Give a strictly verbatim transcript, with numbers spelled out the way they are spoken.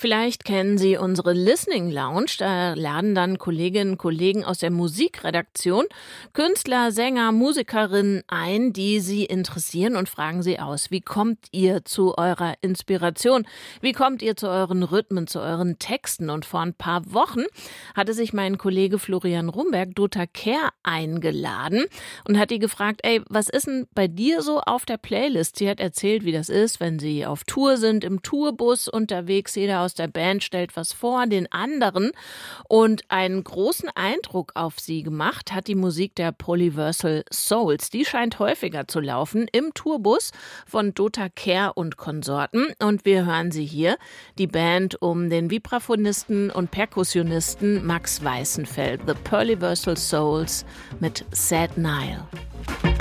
Vielleicht kennen Sie unsere Listening Lounge. Da laden dann Kolleginnen und Kollegen aus der Musikredaktion Künstler, Sänger, Musikerinnen ein, die Sie interessieren und fragen Sie aus. Wie kommt ihr zu eurer Inspiration? Wie kommt ihr zu euren Rhythmen, zu euren Texten? Und vor ein paar Wochen hatte sich mein Kollege Florian Rumberg Dota Kehr eingeladen und hat die gefragt, ey, was ist denn bei dir so auf der Playlist? Sie hat erzählt, wie das ist, wenn sie auf Tour sind, im Tourbus unterwegs, jeder aus der Band stellt was vor, den anderen. Und einen großen Eindruck auf sie gemacht hat die Musik der Polyversal Souls. Die scheint häufiger zu laufen im Tourbus von Dota Kehr und Konsorten. Und wir hören sie hier, die Band um den Vibraphonisten und Perkussionisten Max Weißenfeld, The Polyversal Souls mit Sad Nile.